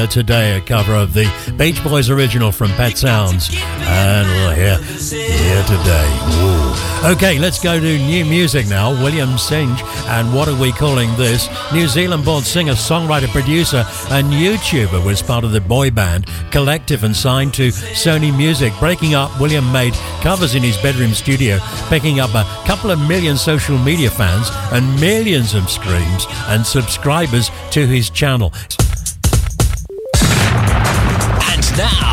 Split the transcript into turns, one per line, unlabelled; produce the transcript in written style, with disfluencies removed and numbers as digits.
Today, a cover of the Beach Boys original from Pet Sounds, and we'll hear today. Ooh. Okay, let's go to new music now. William Singe, and what are we calling this? New Zealand-born singer, songwriter, producer, and YouTuber, was part of the boy band Collective and signed to Sony Music. Breaking up, William made covers in his bedroom studio, picking up a couple of million social media fans and millions of streams and subscribers to his channel.
Now,